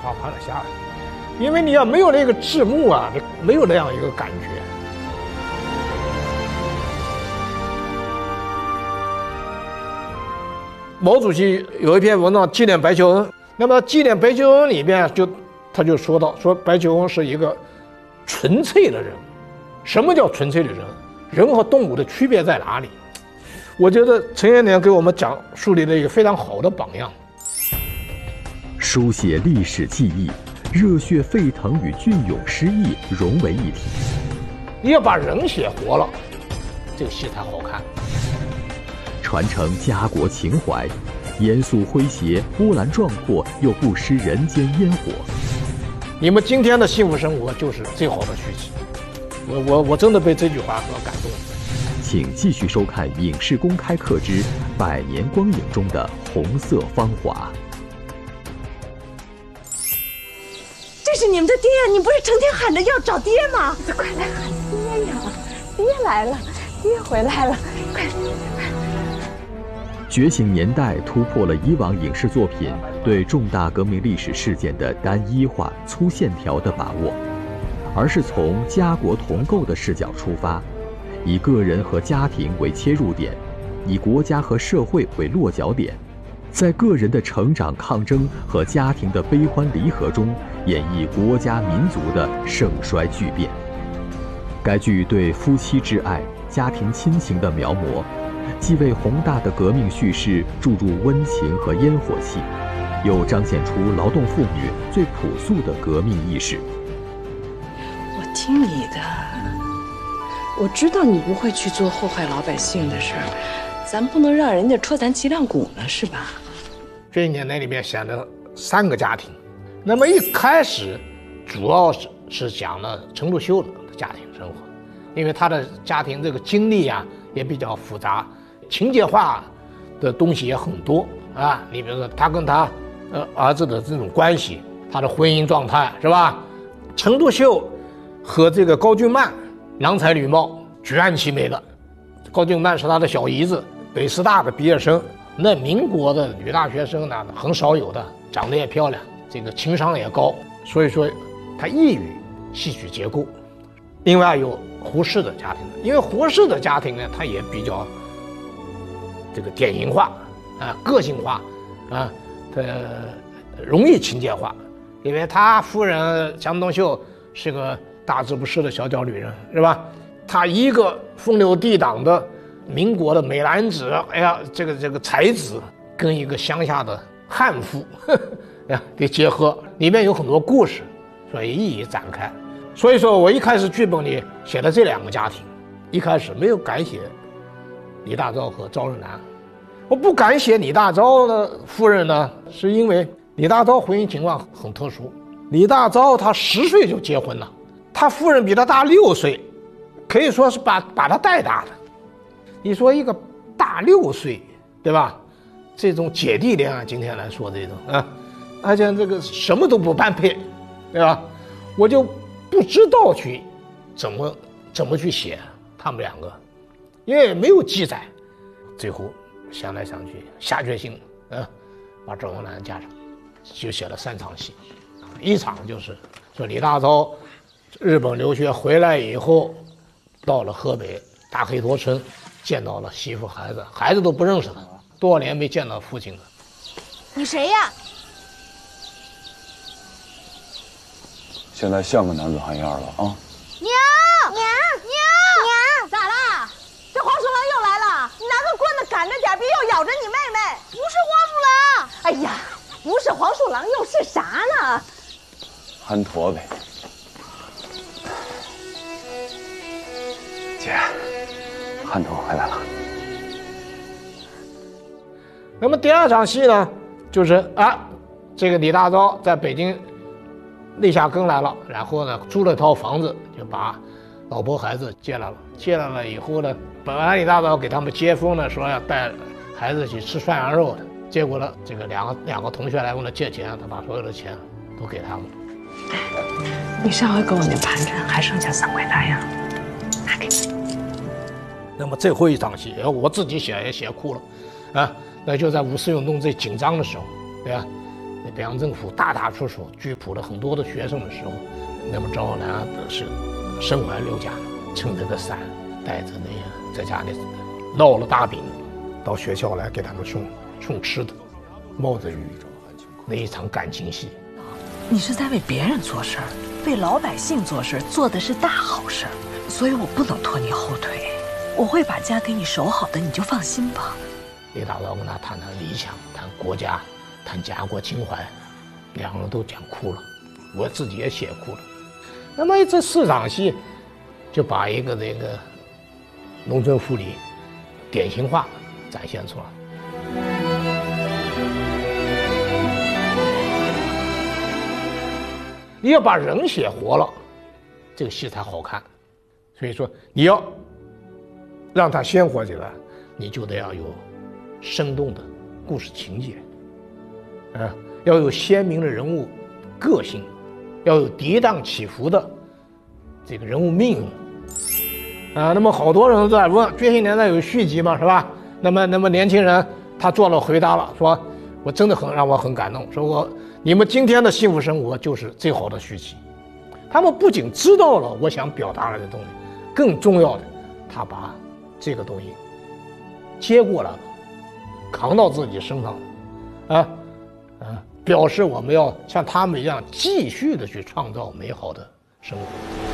哗哗的下来，因为你要没有那个字幕啊，没有那样一个感觉。毛主席有一篇文章纪念白求恩，那么纪念白求恩里边他就说到，说白求恩是一个纯粹的人。什么叫纯粹的人？人和动物的区别在哪里？我觉得陈延年给我们树立了一个非常好的榜样。 书写历史记忆，热血沸腾与隽永诗意融为一体。 你要把人写活了，这个戏才好看。 传承家国情怀，严肃诙谐，波澜壮阔又不失人间烟火。 你们今天的幸福生活就是最好的续集。我真的被这句话所感动。 请继续收看《影视公开课之百年光影中的红色芳华》。 这是你们的爹，你不是成天喊着要找爹吗？快来喊爹呀！爹来了，爹回来了，快！ 觉醒年代突破了以往影视作品对重大革命历史事件的单一化、粗线条的把握，而是从家国同构的视角出发，以个人和家庭为切入点，以国家和社会为落脚点，在个人的成长抗争和家庭的悲欢离合中，演绎国家民族的盛衰巨变。该剧对夫妻之爱、家庭亲情的描摹，既为宏大的革命叙事注入温情和烟火气，又彰显出劳动妇女最朴素的革命意识。 我听你的，我知道你不会去做祸害老百姓的事儿，咱不能让人家戳咱脊梁骨呢，是吧？ 这一年那里面写了3个家庭，那么一开始主要是讲了陈独秀的家庭生活，因为他的家庭这个经历啊也比较复杂，情节化的东西也很多啊。你比如说他跟他儿子的这种关系，他的婚姻状态是吧？陈独秀和这个高俊曼郎才女貌，举案齐眉的。高俊曼是他的小姨子，北师大的毕业生，那民国的女大学生呢很少有的，长得也漂亮，这个情商也高，所以说他异于戏曲结构。另外有胡适的家庭，因为胡适的家庭呢，他也比较这个典型化啊，个性化啊，他容易情节化，因为他夫人江冬秀是个大字不识的小脚女人，是吧？他一个风流倜傥的民国的美男子，哎呀，这个才子跟一个乡下的悍妇，呀，给结合，里面有很多故事，所以一一展开。所以说我一开始剧本里写了这2个家庭，一开始没有敢写李大钊和赵日南。我不敢写李大钊的夫人呢，是因为李大钊婚姻情况很特殊。李大钊他10岁就结婚了，他夫人比他大6岁，可以说是把他带大的。你说一个大6岁，对吧？这种姐弟恋啊，今天来说这种啊，而且这个什么都不般配，对吧？我就不知道去怎么去写他们2个，因为没有记载。最后想来想去，下决心，把赵文澜加上，就写了3场戏。一场就是说李大钊日本留学回来以后，到了河北大黑头村，见到了媳妇孩子，孩子都不认识他，多少年没见到父亲了。 你谁呀？ 现在像个男子汉样了啊！ 娘，咋啦？这黄鼠狼又来了！你拿个棍子赶着点，别又咬着你妹妹。不是黄鼠狼！哎呀，不是黄鼠狼又是啥呢？ 憨驼呗。姐，憨驼回来了。 那么第2场戏呢，就是这个李大钊在北京立下根来了，然后呢租了一套房子，就把老婆孩子接来了。接来了以后呢，本来李大钊给他们接风呢，说要带孩子去吃涮羊肉的，结果呢，这个两个同学来问他借钱，他把所有的钱都给他们。 你上回给我那盘缠还剩下3块大洋，拿给你。 那么最后一场戏，我自己写也写哭了，那就在5四运动最紧张的时候，对吧？ 那北洋政府大打出手，拘捕了很多的学生的时候，那么赵浩南是身怀六甲，撑着个伞，带着那个在家里烙了大饼，到学校来给他们送吃的，冒着雨，那一场感情戏。 你是在为别人做事儿，为老百姓做事，做的是大好事儿，所以我不能拖你后腿，我会把家给你守好的，你就放心吧。 李大钊跟他谈理想，谈国家，谈家国情怀，两个人都讲哭了，我自己也写哭了。那么这4场戏，就把一个这个农村妇女典型化展现出来。你要把人写活了，这个戏才好看。所以说，你要让它鲜活起来，你就得要有生动的故事情节，要有鲜明的人物个性，要有跌宕起伏的这个人物命运。那么好多人在问《觉醒年代》有续集吗？是吧？那么年轻人他做了回答了，说我真的让我很感动，说你们今天的幸福生活就是最好的续集。他们不仅知道了我想表达的东西，更重要的，他把这个东西接过来了，扛到自己身上了，表示我们要像他们一样继续的去创造美好的生活。